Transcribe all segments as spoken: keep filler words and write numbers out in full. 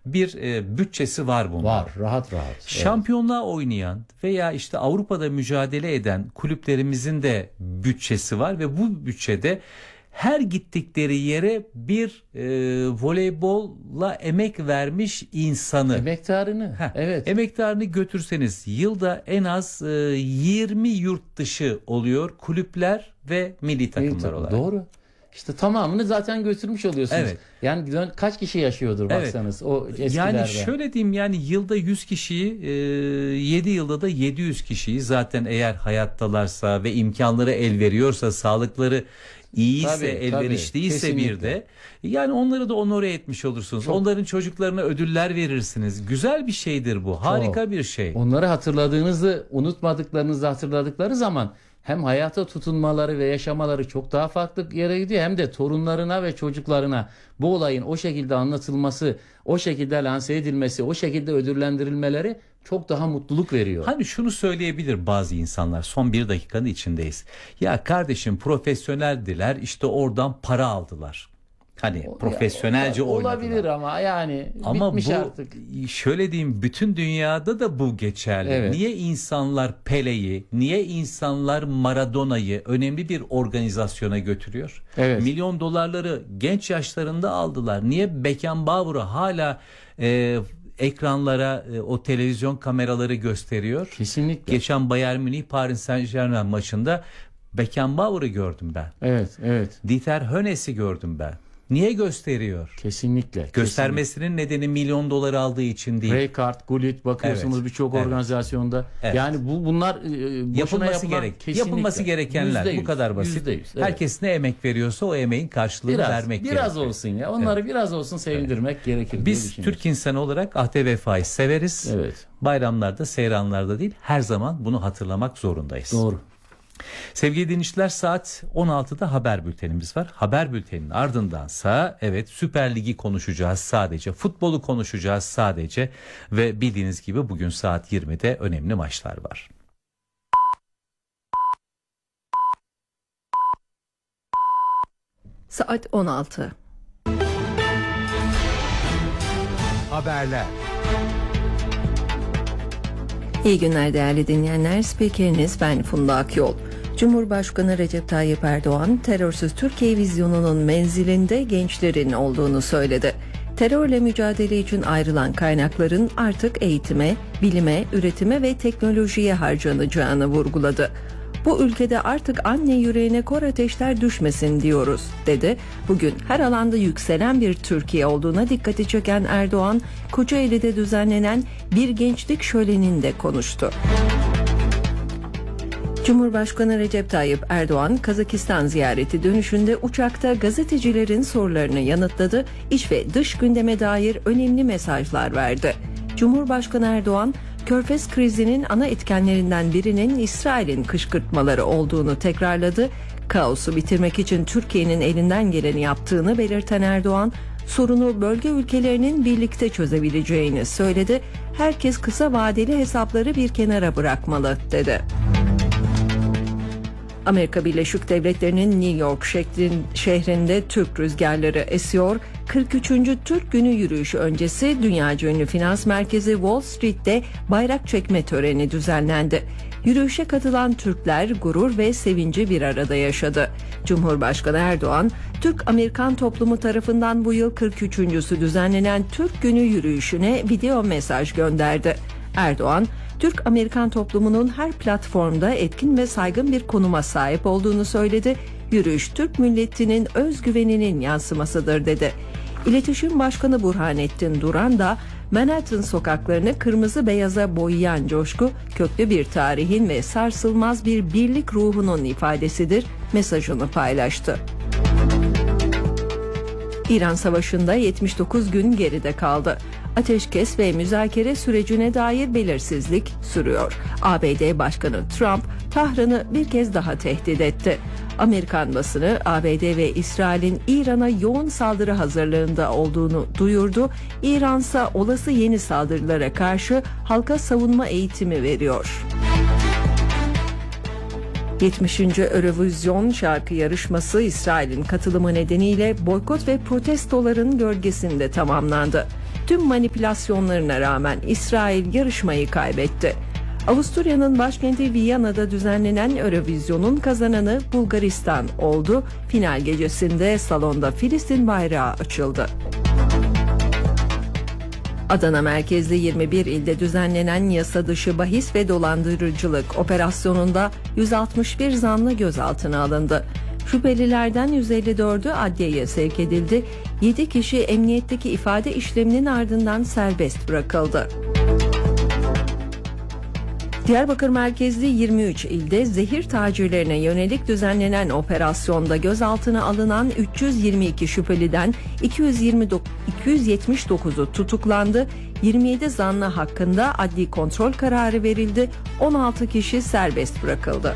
bir e, bütçesi var bunlar. Var, rahat rahat. Şampiyonluğa evet. oynayan veya işte Avrupa'da mücadele eden kulüplerimizin de bütçesi var ve bu bütçede her gittikleri yere bir e, voleybolla emek vermiş insanı, emektarını, heh, evet, emektarını götürseniz yılda en az e, yirmi yurt dışı oluyor kulüpler ve milli takımlar milli takım, olarak. Doğru. İşte tamamını zaten götürmüş oluyorsunuz. Evet. Yani kaç kişi yaşıyordur baksanız evet. o eskilerde. Yani şöyle diyeyim, yani yılda yüz kişiyi, yedi yılda da yedi yüz kişiyi zaten eğer hayattalarsa ve imkanları el veriyorsa, sağlıkları iyiyse, tabii, elverişliyse tabii, bir de yani onları da onore etmiş olursunuz. Çok. Onların çocuklarına ödüller verirsiniz. Güzel bir şeydir bu. Harika Çok. bir şey. Onları hatırladığınızı, unutmadıklarınızı hatırladıkları zaman hem hayata tutunmaları ve yaşamaları çok daha farklı yere gidiyor, hem de torunlarına ve çocuklarına bu olayın o şekilde anlatılması, o şekilde lanse edilmesi, o şekilde ödüllendirilmeleri çok daha mutluluk veriyor. Hani şunu söyleyebilir bazı insanlar, son bir dakikanın içindeyiz. Ya kardeşim, profesyoneldiler, işte oradan para aldılar. Hani o, profesyonelce oynadılar. Olabilir ama yani ama bitmiş bu, artık. Şöyle diyeyim, bütün dünyada da bu geçerli. Evet. Niye insanlar Pele'yi, niye insanlar Maradona'yı önemli bir organizasyona götürüyor? Evet. Milyon dolarları genç yaşlarında aldılar. Niye Beckenbauer'ı hala e, ekranlara, e, o televizyon kameraları gösteriyor? Kesinlikle. Geçen Bayern Münih Paris Saint-Germain maçında Beckenbauer'ı gördüm ben. Evet, evet. Dieter Hönes'i gördüm ben. Niye gösteriyor? Kesinlikle. Göstermesinin kesinlikle. nedeni milyon dolar aldığı için değil. Raykart, Gullit bakıyorsunuz evet, birçok evet. organizasyonda. Evet. Yani bu bunlar e, yapılması gerek. Yapılması gerekenler yüzde yüz, bu kadar basit. yüzde yüz, evet. Herkes ne emek veriyorsa o emeğin karşılığını biraz, vermek biraz gerekiyor. Biraz olsun ya. Onları evet. biraz olsun sevindirmek evet. gerekir. Biz Türk insanı olarak ahde vefayı severiz. Evet. Bayramlarda, seyranlarda değil, her zaman bunu hatırlamak zorundayız. Doğru. Sevgili dinleyiciler, saat on altıda haber bültenimiz var. Haber bülteninin ardındansa evet Süper Lig'i konuşacağız sadece. Futbolu konuşacağız sadece. Ve bildiğiniz gibi bugün saat yirmide önemli maçlar var. Saat on altı. Haberler. İyi günler değerli dinleyenler. Spikeriniz ben Funda Akyol. Cumhurbaşkanı Recep Tayyip Erdoğan, terörsüz Türkiye vizyonunun menzilinde gençlerin olduğunu söyledi. Terörle mücadele için ayrılan kaynakların artık eğitime, bilime, üretime ve teknolojiye harcanacağını vurguladı. Bu ülkede artık anne yüreğine kor ateşler düşmesin diyoruz, dedi. Bugün her alanda yükselen bir Türkiye olduğuna dikkati çeken Erdoğan, Kocaeli'de düzenlenen bir gençlik şöleninde konuştu. Cumhurbaşkanı Recep Tayyip Erdoğan, Kazakistan ziyareti dönüşünde uçakta gazetecilerin sorularını yanıtladı, iç ve dış gündeme dair önemli mesajlar verdi. Cumhurbaşkanı Erdoğan, Körfez krizinin ana etkenlerinden birinin İsrail'in kışkırtmaları olduğunu tekrarladı. Kaosu bitirmek için Türkiye'nin elinden geleni yaptığını belirten Erdoğan, sorunu bölge ülkelerinin birlikte çözebileceğini söyledi. Herkes kısa vadeli hesapları bir kenara bırakmalı, dedi. Amerika Birleşik Devletleri'nin New York şehrinde Türk rüzgarları esiyor. kırk üçüncü Türk Günü yürüyüşü öncesi dünyaca ünlü finans merkezi Wall Street'te bayrak çekme töreni düzenlendi. Yürüyüşe katılan Türkler gurur ve sevinci bir arada yaşadı. Cumhurbaşkanı Erdoğan, Türk-Amerikan toplumu tarafından bu yıl kırk üçüncüsü düzenlenen Türk Günü yürüyüşüne video mesaj gönderdi. Erdoğan, Türk-Amerikan toplumunun her platformda etkin ve saygın bir konuma sahip olduğunu söyledi. Yürüyüş Türk milletinin özgüveninin yansımasıdır, dedi. İletişim Başkanı Burhanettin Duran da Manhattan sokaklarını kırmızı beyaza boyayan coşku, köklü bir tarihin ve sarsılmaz bir birlik ruhunun ifadesidir mesajını paylaştı. İran Savaşı'nda yetmiş dokuz gün geride kaldı. Ateşkes ve müzakere sürecine dair belirsizlik sürüyor. A B D Başkanı Trump, Tahran'ı bir kez daha tehdit etti. Amerikan basını A B D ve İsrail'in İran'a yoğun saldırı hazırlığında olduğunu duyurdu. İran ise olası yeni saldırılara karşı halka savunma eğitimi veriyor. yetmişinci Eurovision şarkı yarışması İsrail'in katılımı nedeniyle boykot ve protestoların gölgesinde tamamlandı. Tüm manipülasyonlarına rağmen İsrail yarışmayı kaybetti. Avusturya'nın başkenti Viyana'da düzenlenen Eurovision'un kazananı Bulgaristan oldu. Final gecesinde salonda Filistin bayrağı açıldı. Adana merkezli yirmi bir ilde düzenlenen yasa dışı bahis ve dolandırıcılık operasyonunda yüz altmış bir zanlı gözaltına alındı. Şüphelilerden yüz elli dördü adliyeye sevk edildi. yedi kişi emniyetteki ifade işleminin ardından serbest bırakıldı. Diyarbakır merkezli yirmi üç ilde zehir tacirlerine yönelik düzenlenen operasyonda gözaltına alınan üç yüz yirmi iki şüpheliden iki yüz yetmiş dokuzu tutuklandı. yirmi yedi zanlı hakkında adli kontrol kararı verildi. on altı kişi serbest bırakıldı.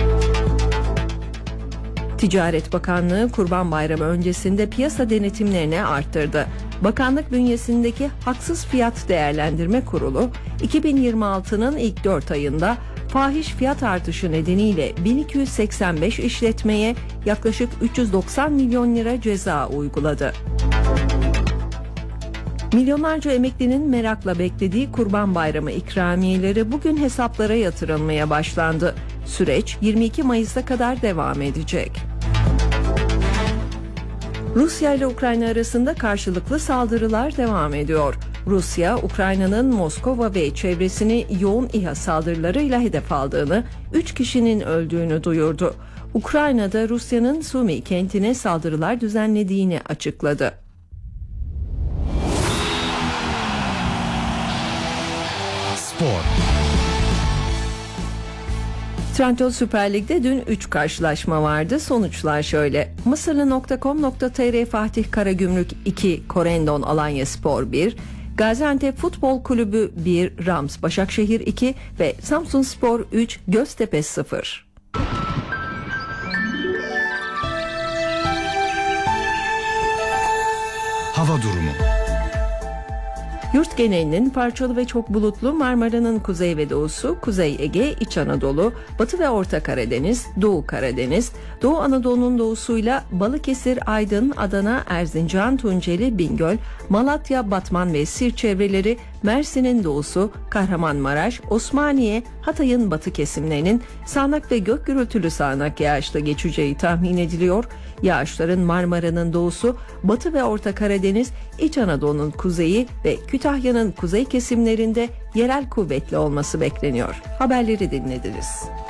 Ticaret Bakanlığı Kurban Bayramı öncesinde piyasa denetimlerini arttırdı. Bakanlık bünyesindeki Haksız Fiyat Değerlendirme Kurulu iki bin yirmi altının ilk dört ayında fahiş fiyat artışı nedeniyle bin iki yüz seksen beş işletmeye yaklaşık üç yüz doksan milyon lira ceza uyguladı. Milyonlarca emeklinin merakla beklediği Kurban Bayramı ikramiyeleri bugün hesaplara yatırılmaya başlandı. Süreç yirmi iki Mayıs'a kadar devam edecek. Rusya ile Ukrayna arasında karşılıklı saldırılar devam ediyor. Rusya, Ukrayna'nın Moskova ve çevresini yoğun İHA saldırılarıyla hedef aldığını, üç kişinin öldüğünü duyurdu. Ukrayna'da Rusya'nın Sumi kentine saldırılar düzenlediğini açıkladı. Spor. Trendyol Süper Lig'de dün üç karşılaşma vardı. Sonuçlar şöyle. Mısırlı nokta com nokta tr Fatih Karagümrük iki, Korendon Alanyaspor bir, Gaziantep Futbol Kulübü bir, Rams Başakşehir iki ve Samsunspor üç, Göztepe sıfır. Hava durumu. Yurt genelinin parçalı ve çok bulutlu, Marmara'nın kuzey ve doğusu, Kuzey Ege, İç Anadolu, Batı ve Orta Karadeniz, Doğu Karadeniz, Doğu Anadolu'nun doğusuyla Balıkesir, Aydın, Adana, Erzincan, Tunceli, Bingöl, Malatya, Batman ve Siirt çevreleri, Mersin'in doğusu, Kahramanmaraş, Osmaniye, Hatay'ın batı kesimlerinin sağanak ve gök gürültülü sağanak yağışla geçeceği tahmin ediliyor. Yağışların Marmara'nın doğusu, Batı ve Orta Karadeniz, İç Anadolu'nun kuzeyi ve Kütahya'nın kuzey kesimlerinde yerel kuvvetli olması bekleniyor. Haberleri dinlediniz.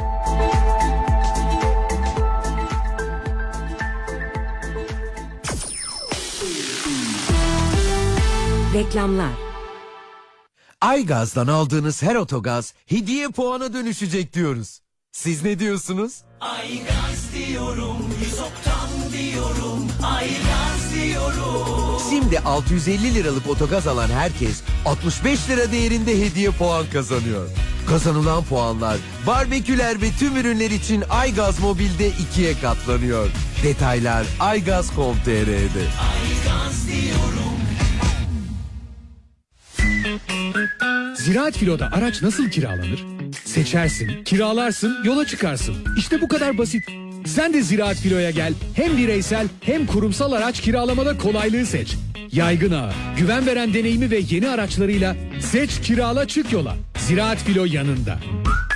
Reklamlar. Aygaz'dan aldığınız her otogaz hediye puana dönüşecek diyoruz. Siz ne diyorsunuz? Aygaz diyorum, yüz oktan diyorum, Aygaz diyorum. Şimdi altı yüz elli liralık otogaz alan herkes altmış beş lira değerinde hediye puan kazanıyor. Kazanılan puanlar barbeküler ve tüm ürünler için Aygaz Mobil'de ikiye katlanıyor. Detaylar aygaz nokta com nokta tr'de. Aygaz diyorum. Ziraat Filo'da araç nasıl kiralanır? Seçersin, kiralarsın, yola çıkarsın. İşte bu kadar basit. Sen de Ziraat Filo'ya gel. Hem bireysel hem kurumsal araç kiralamada kolaylığı seç. Yaygın ağı, güven veren deneyimi ve yeni araçlarıyla seç, kirala, çık yola. Ziraat Filo yanında.